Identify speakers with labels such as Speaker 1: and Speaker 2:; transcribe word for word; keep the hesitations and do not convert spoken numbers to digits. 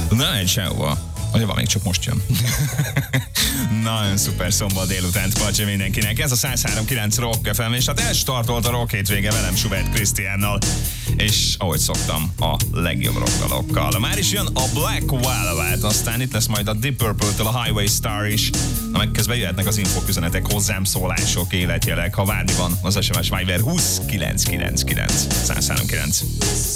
Speaker 1: Nem egy sehova. Vagy van, még csak most jön. Nagyon szuper szombat délutánt, Pacsi mindenkinek. Ez a száz három kilenc Rock ef em, és hát elstartolt a Rock hétvége velem, Schubert Krisztiánnal, és ahogy szoktam, a legjobb rockdalokkal. Már is jön a Black Velvet, aztán itt lesz majd a Deep Purple-től a Highway Star is, na meg közben jöhetnek az infoküzenetek, hozzám szólások, életjelek, ha várni van az es em es Viber húsz kilenc kilenc kilenc száz három kilenc.